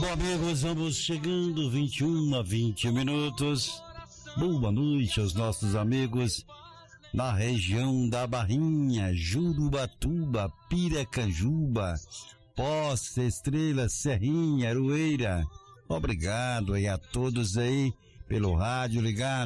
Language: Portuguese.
Bom, amigos, vamos chegando 21:20. Boa noite aos nossos amigos na região da Barrinha, Jurubatuba, Piracanjuba, Poça, Estrela, Serrinha, Aroeira. Obrigado aí a todos aí pelo rádio ligado.